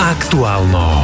Aktualno.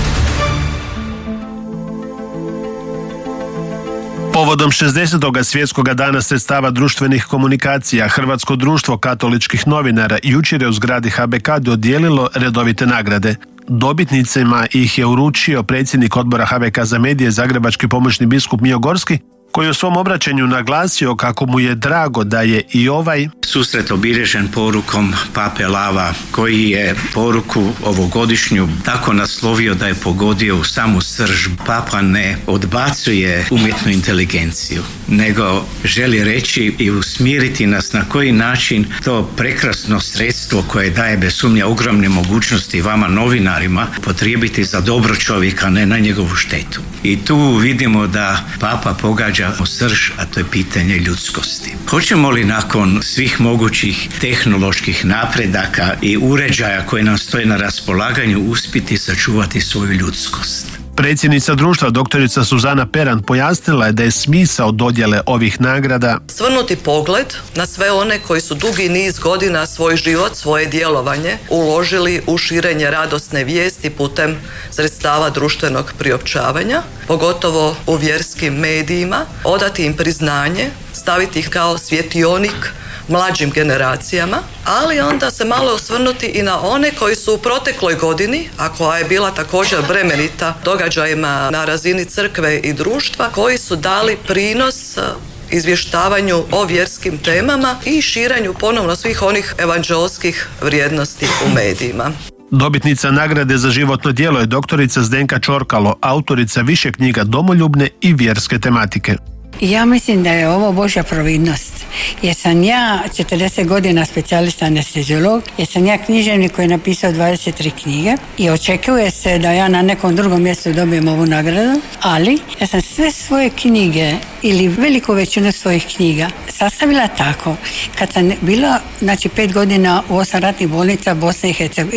Povodom 60. svjetskog dana sredstava društvenih komunikacija, Hrvatsko društvo katoličkih novinara jučer je u zgradi HBK dodijelilo redovite nagrade. Dobitnicima ih je uručio predsjednik odbora HBK za medije, zagrebački pomoćni biskup Mijo Gorski, koji je u svom obraćanju naglasio kako mu je drago da je i ovaj susret obilježen porukom Pape Lava, koji je poruku ovogodišnju tako naslovio da je pogodio u samu srž. Papa ne odbacuje umjetnu inteligenciju, nego želi reći i usmjeriti nas na koji način to prekrasno sredstvo koje daje bez sumnja ogromne mogućnosti vama novinarima potrijebiti za dobro čovjeka, ne na njegovu štetu. I tu vidimo da Papa pogađa u srž, a to je pitanje ljudskosti. Hoćemo li nakon svih mogućih tehnoloških napredaka i uređaja koje nam stoje na raspolaganju uspjeti sačuvati svoju ljudskost? Predsjednica društva doktorica Suzana Peran pojasnila je da je smisao dodjele ovih nagrada svrnuti pogled na sve one koji su dugi niz godina svoj život, svoje djelovanje uložili u širenje radosne vijesti putem sredstava društvenog priopćavanja, pogotovo u vjerskim medijima, odati im priznanje, staviti ih kao svjetionik mlađim generacijama, ali onda se malo osvrnuti i na one koji su u protekloj godini, a koja je bila također bremenita događajima na razini crkve i društva, koji su dali prinos izvještavanju o vjerskim temama i širenju ponovno svih onih evanđeoskih vrijednosti u medijima. Dobitnica nagrade za životno djelo je doktorica Zdenka Čorkalo, autorica više knjiga domoljubne i vjerske tematike. Ja mislim da je ovo Božja providnost, jer sam ja 40 godina specijalista anesteziolog, jer sam ja književnik koji je napisao 23 knjige i očekuje se da ja na nekom drugom mjestu dobijem ovu nagradu, ali ja sam sve svoje knjige ili veliku većinu svojih knjiga sastavila tako. Kad sam bila 5 godina u 8 ratnih bolnica Bosne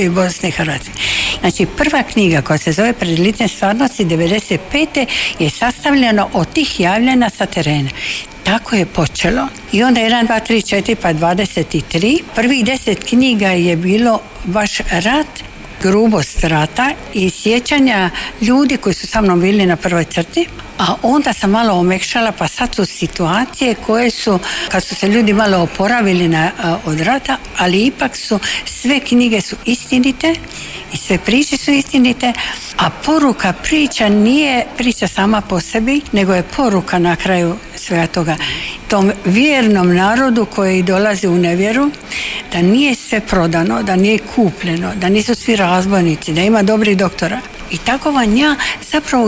i Hrvatske. Znači prva knjiga koja se zove Pred licem stvarnosti 95. je sastavljena od tih javljena sa terena. Tako je počelo. I onda 1, 2, 3, 4 pa 23. Prvih 10 knjiga je bilo baš rat, grubost rata i sjećanja ljudi koji su sa mnom bili na prvoj crti. A onda sam malo omekšala, pa sad su situacije koje su, kad su se ljudi malo oporavili od rata, ali ipak su, sve knjige su istinite i sve priče su istinite, a poruka priča nije priča sama po sebi, nego je poruka na kraju svega toga. Tom vjernom narodu koji dolazi u nevjeru, da nije sve prodano, da nije kupljeno, da nisu svi razbojnici, da ima dobrih doktora. I tako vam ja zapravo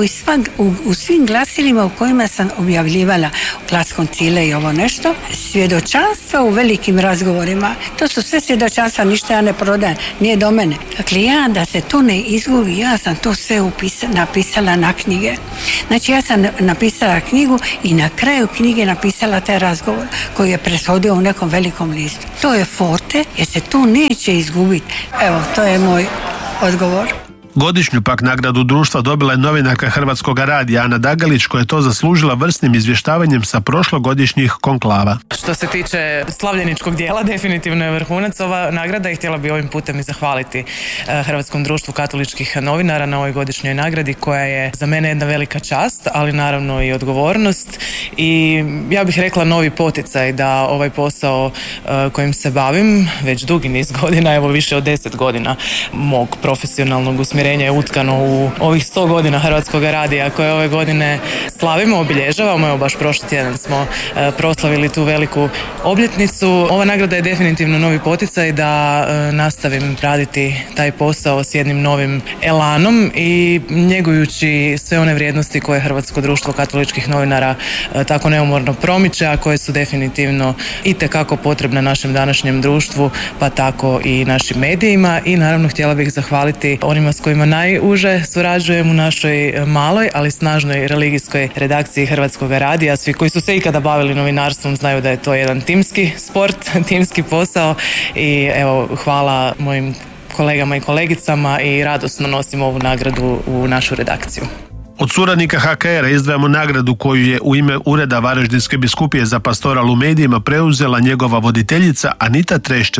u svim glasilima u kojima sam objavljivala u Glas Koncile i ovo nešto, svjedočanstva u velikim razgovorima, to su sve svjedočanstva, ništa ja ne prodajem, nije do mene. Dakle, ja da se to ne izgubi, ja sam to sve napisala na knjige. Znači, ja sam napisala knjigu i na kraju knjige napisala taj razgovor koji je preshodio u nekom velikom listu. To je forte, jer se to neće izgubiti. Evo, to je moj odgovor. Godišnju pak nagradu društva dobila je novinarka Hrvatskog radija Ana Dagalić, koja je to zaslužila vrsnim izvještavanjem sa prošlogodišnjih konklava. Što se tiče slavljeničkog dijela, definitivno je vrhunac ova nagrada i htjela bi ovim putem i zahvaliti Hrvatskom društvu katoličkih novinara na ovoj godišnjoj nagradi, koja je za mene jedna velika čast, ali naravno i odgovornost i ja bih rekla novi poticaj da ovaj posao kojim se bavim već dugi niz godina, evo više od 10 godina mog profesionalnog usmjerenja je utkano u ovih 100 godina Hrvatskog radija koje ove godine slavimo, obilježavamo. Evo baš prošli tjedan smo proslavili tu veliku obljetnicu. Ova nagrada je definitivno novi poticaj da nastavim raditi taj posao s jednim novim elanom i njegujući sve one vrijednosti koje Hrvatsko društvo katoličkih novinara tako neumorno promiče, a koje su definitivno itekako potrebne našem današnjem društvu, pa tako i našim medijima. I naravno htjela bih zahvaliti onima s kojima najuže surađujem u našoj maloj, ali snažnoj religijskoj redakciji Hrvatskog radija. Svi koji su se ikada bavili novinarstvom znaju da je to jedan timski sport, timski posao i evo, hvala mojim kolegama i kolegicama i radosno nosim ovu nagradu u našu redakciju. Od suradnika HKR-a izdvajamo nagradu koju je u ime Ureda Varaždinske biskupije za pastoral u medijima preuzela njegova voditeljica Anita Treščec.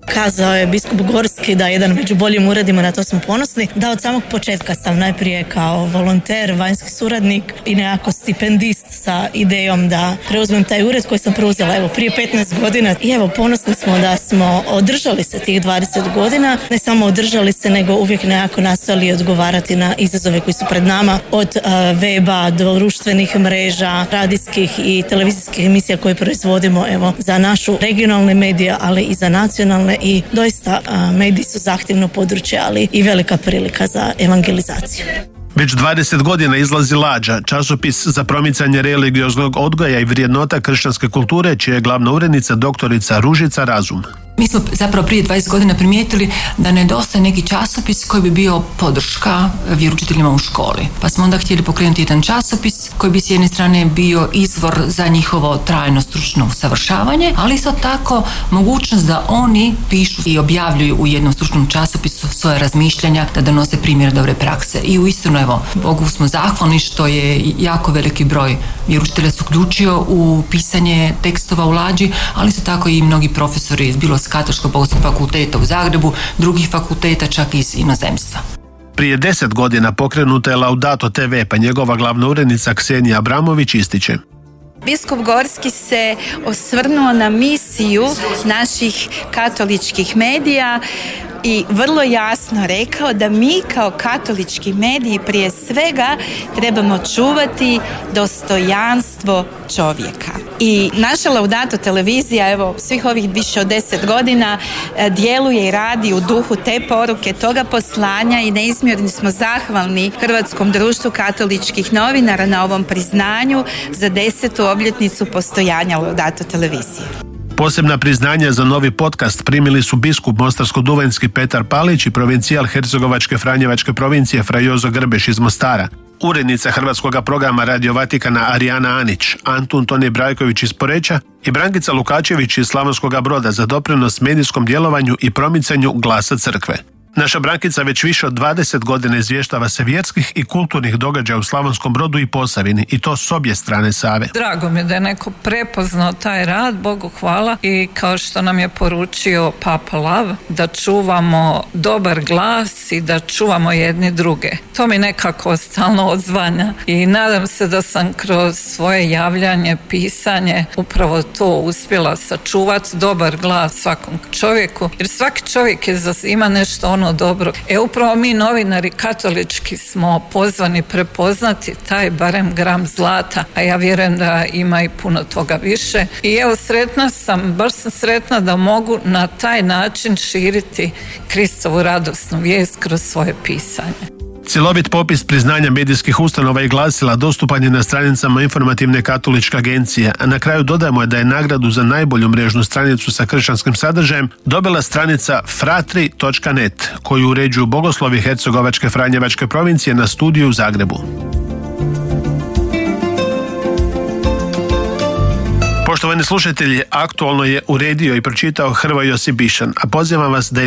Kazao je biskup Gorski da je jedan među boljim uredima, na to smo ponosni, da od samog početka sam najprije kao volonter, vanjski suradnik i nekako stipendist sa idejom da preuzmem taj ured koji sam preuzela prije 15 godina. I ponosni smo da smo održali se tih 20 godina, ne samo održali se, nego uvijek nekako nastavili odgovarati na izazove koji su pred nama, od weba do društvenih mreža, radijskih i televizijskih emisija koje proizvodimo za našu regionalne medije, ali i za nacionalne, i doista mediji su zahtjevno područje, ali i velika prilika za evangelizaciju. Već 20 godina izlazi Lađa, časopis za promicanje religioznog odgoja i vrijednota kršćanske kulture, čija je glavna urednica doktorica Ružica Razum. Mi smo zapravo prije 20 godina primijetili da nedostaje neki časopis koji bi bio podrška vjeroučiteljima u školi. Pa smo onda htjeli pokrenuti jedan časopis koji bi s jedne strane bio izvor za njihovo trajno stručno usavršavanje, ali isto tako mogućnost da oni pišu i objavljuju u jednom stručnom časopisu svoje razmišljanja, da donose primjer dobre prakse. I uistinu, Bogu smo zahvalni što je jako veliki broj vjeroučitelja se uključio u pisanje tekstova u Lađi, ali isto tako i mnogi profesori iz bilo Katoličkog bogoslovnog fakulteta u Zagrebu, drugih fakulteta, čak i iz inozemstva. Prije 10 godina pokrenuta je Laudato TV, pa njegova glavna urednica Ksenija Abramović ističe. Biskup Gorski se osvrnuo na misiju naših katoličkih medija i vrlo jasno rekao da mi kao katolički mediji prije svega trebamo čuvati dostojanstvo čovjeka. I naša Laudato televizija, svih ovih više od 10 godina djeluje i radi u duhu te poruke, toga poslanja, i neizmjerno smo zahvalni Hrvatskom društvu katoličkih novinara na ovom priznanju za 10. obljetnicu postojanja Laudato televizije. Posebna priznanja za novi podcast primili su biskup Mostarsko-duvanjski Petar Palić i provincijal Hercegovačke Franjevačke provincije Fra Jozo Grbeš iz Mostara, urednica hrvatskog programa Radio Vatikana Arijana Anić, Antun Toni Brajković iz Poreča i Brankica Lukačević iz Slavonskog Broda za doprinos medijskom djelovanju i promicanju glasa crkve. Naša Brankica već više od 20 godina izvještava se vjerskih i kulturnih događaja u Slavonskom Brodu i Posavini, i to s obje strane Save. Drago mi je da je neko prepoznao taj rad, Bogu hvala, i kao što nam je poručio Papa Lav, da čuvamo dobar glas i da čuvamo jedni druge. To mi nekako stalno odzvanja i nadam se da sam kroz svoje javljanje, pisanje upravo to uspjela sačuvati, dobar glas svakom čovjeku, jer svaki čovjek ima nešto dobro. Upravo mi novinari katolički smo pozvani prepoznati taj barem gram zlata, a ja vjerujem da ima i puno toga više. I sretna sam, baš sam sretna da mogu na taj način širiti Kristovu radosnu vijest kroz svoje pisanje. Cjelovit popis priznanja medijskih ustanova i glasila dostupan je na stranicama Informativne katoličke agencije, a na kraju dodajemo da je nagradu za najbolju mrežnu stranicu sa kršćanskim sadržajem dobila stranica fratri.net, koju uređuju bogoslovi Hercegovačke Franjevačke provincije na studiju u Zagrebu. Poštovani slušatelji, aktualno je uredio i pročitao Hrvoje Josibišan, a pozivam vas da